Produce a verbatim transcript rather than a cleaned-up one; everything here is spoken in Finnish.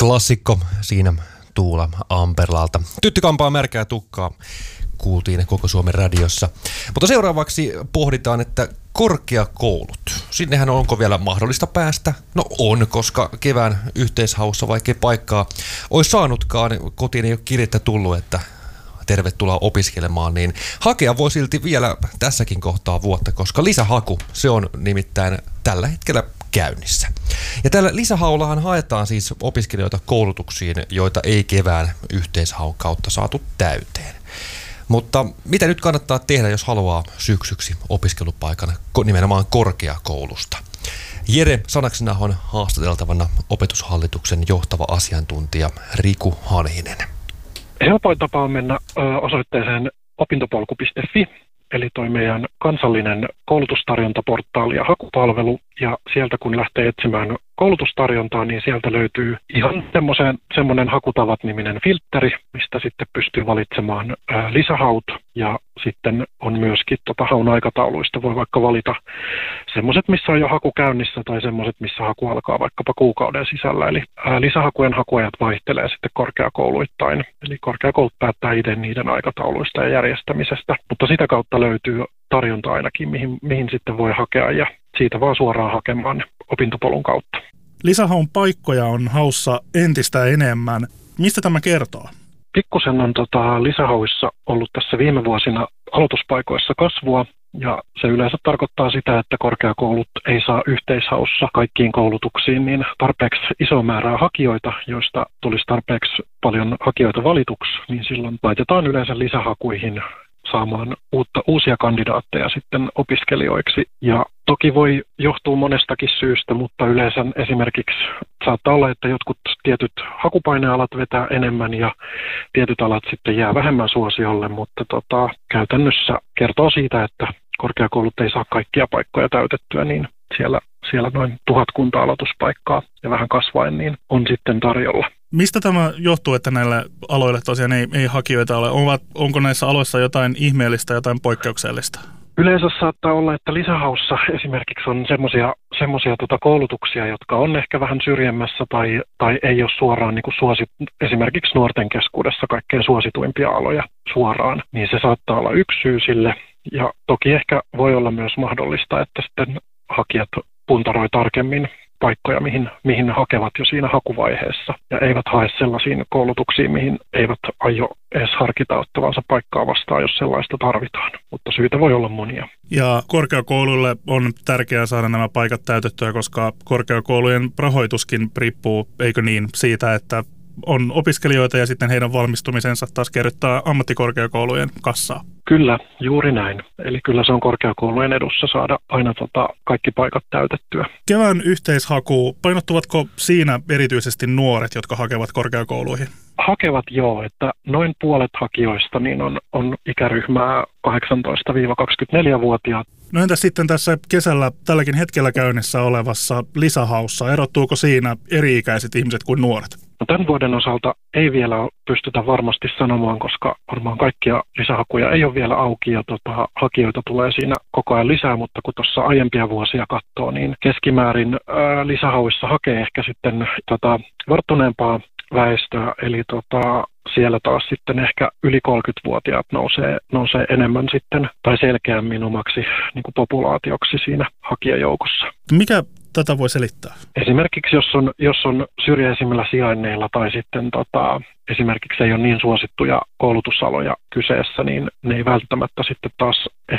Klassikko siinä Tuula Amperlalta. Tyttökampaa märkää tukkaa kuultiin koko Suomen radiossa. Mutta seuraavaksi pohditaan, että korkeakoulut. Sinnehän onko vielä mahdollista päästä? No on, koska kevään yhteishaussa vaikka paikkaa olisi saanutkaan, kotiin ei ole kirjettä tullut, että tervetuloa opiskelemaan, niin hakea voi silti vielä tässäkin kohtaa vuotta, koska lisähaku, se on nimittäin tällä hetkellä käynnissä. Ja tällä lisähaullahan haetaan siis opiskelijoita koulutuksiin, joita ei kevään yhteishaun kautta saatu täyteen. Mutta mitä nyt kannattaa tehdä, jos haluaa syksyksi opiskelupaikan nimenomaan korkeakoulusta? Jere Sanaksena on haastateltavana Opetushallituksen johtava asiantuntija Riku Hanhinen. Helpoin tapa on mennä osoitteeseen opintopolku piste fi, eli toi meidän kansallinen koulutustarjontaportaali ja hakupalvelu, ja sieltä kun lähtee etsimään koulutustarjontaa, niin sieltä löytyy ihan semmoinen hakutavat-niminen filtteri, mistä sitten pystyy valitsemaan ää, lisähaut, ja sitten on myöskin tota, haun aikatauluista voi vaikka valita semmoiset, missä on jo haku käynnissä, tai semmoiset, missä haku alkaa vaikkapa kuukauden sisällä, eli ää, lisähakujen hakuajat vaihtelee sitten korkeakouluittain, eli korkeakoulut päättää itse niiden aikatauluista ja järjestämisestä, mutta sitä kautta löytyy tarjonta ainakin, mihin, mihin sitten voi hakea, ja siitä vaan suoraan hakemaan opintopolun kautta. Lisähaun paikkoja on haussa entistä enemmän. Mistä tämä kertoo? Pikkusen on tota, lisähauissa ollut tässä viime vuosina aloituspaikoissa kasvua, ja se yleensä tarkoittaa sitä, että korkeakoulut ei saa yhteishaussa kaikkiin koulutuksiin niin tarpeeksi iso määrää hakijoita, joista tulisi tarpeeksi paljon hakijoita valituksi, niin silloin laitetaan yleensä lisähakuihin saamaan uutta, uusia kandidaatteja sitten opiskelijoiksi. Ja toki voi johtua monestakin syystä, mutta yleensä esimerkiksi saattaa olla, että jotkut tietyt hakupainealat vetää enemmän ja tietyt alat sitten jää vähemmän suosiolle, mutta tota, käytännössä kertoo siitä, että korkeakoulut ei saa kaikkia paikkoja täytettyä, niin siellä, siellä noin tuhatkunta aloituspaikkaa ja vähän kasvaen niin on sitten tarjolla. Mistä tämä johtuu, että näille aloille tosiaan ei, ei hakijoita ole? Ovat, onko näissä aloissa jotain ihmeellistä, jotain poikkeuksellista? Yleensä saattaa olla, että lisähaussa esimerkiksi on semmoisia semmoisia tota koulutuksia, jotka on ehkä vähän syrjemmässä tai, tai ei ole suoraan niin kuin suosit, esimerkiksi nuorten keskuudessa kaikkein suosituimpia aloja suoraan, niin se saattaa olla yksi syy sille. Ja toki ehkä voi olla myös mahdollista, että sitten hakijat puntaroi tarkemmin paikkoja, mihin, mihin hakevat jo siinä hakuvaiheessa ja eivät hae sellaisiin koulutuksiin, mihin eivät aio edes harkita ottavansa paikkaa vastaan, jos sellaista tarvitaan. Mutta syitä voi olla monia. Ja korkeakouluille on tärkeää saada nämä paikat täytettyä, koska korkeakoulujen rahoituskin riippuu, eikö niin, siitä, että on opiskelijoita ja sitten heidän valmistumisensa taas kerryttää ammattikorkeakoulujen kassaa. Kyllä, juuri näin. Eli kyllä se on korkeakoulujen edussa saada aina tota kaikki paikat täytettyä. Kevään yhteishaku, painottuvatko siinä erityisesti nuoret, jotka hakevat korkeakouluihin? Hakevat joo, että noin puolet hakijoista niin on, on ikäryhmää kahdeksantoista kaksikymmentäneljä-vuotiaat. No entäs sitten tässä kesällä tälläkin hetkellä käynnissä olevassa lisähaussa, erottuuko siinä eri-ikäiset ihmiset kuin nuoret? No tämän vuoden osalta ei vielä pystytä varmasti sanomaan, koska varmaan kaikkia lisähakuja ei ole vielä auki ja tota, hakijoita tulee siinä koko ajan lisää, mutta kun tuossa aiempia vuosia katsoo, niin keskimäärin ää, lisähauissa hakee ehkä sitten tota, varttuneempaa väestöä, eli tota, siellä taas sitten ehkä yli kolmekymmentävuotiaat nousee, nousee enemmän sitten tai selkeämmin omaksi niin kuin populaatioksi siinä hakijajoukossa. Mikä tätä voi selittää? Esimerkiksi jos on, jos on syrjäisimmillä sijainneilla tai sitten tota, esimerkiksi ei ole niin suosittuja koulutusaloja kyseessä, niin ne ei välttämättä sitten taas